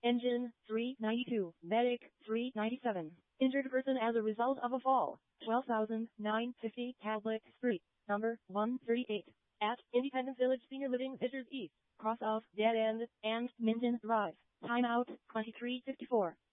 Engine 392. Medic 397. Injured person as a result of a fall. 12,950 Tablet Street, number 138. At Independence Village Senior Living Vickers East, cross of Dead End and Minton Drive. Timeout 23:54.